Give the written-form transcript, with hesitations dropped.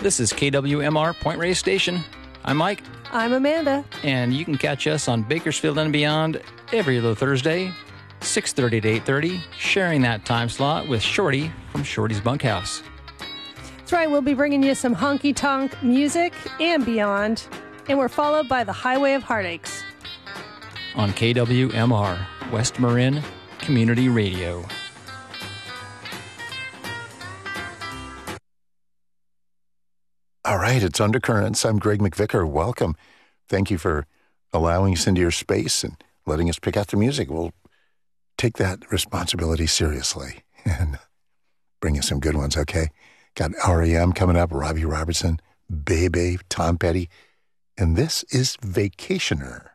This is KWMR Point Reyes Station. I'm Mike. I'm Amanda. And you can catch us on Bakersfield and beyond every other Thursday, 6:30 to 8:30, sharing that time slot with Shorty from Shorty's Bunkhouse. That's right, we'll be bringing you some honky-tonk music and beyond, and we're followed by the Highway of Heartaches. On KWMR, West Marin Community Radio. All right, it's Undercurrents. I'm Greg McVicker. Welcome. Thank you for allowing us into your space and letting us pick out the music. We'll take that responsibility seriously and bring you some good ones, okay? Got R.E.M. coming up, Robbie Robertson, Bebe, Tom Petty, and this is Vacationer.